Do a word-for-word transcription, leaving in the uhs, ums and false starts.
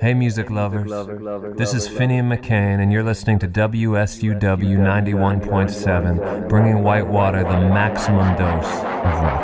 Hey music lovers, this is Finian McCain and you're listening to W S U W ninety-one point seven, bringing Whitewater the maximum dose of rock.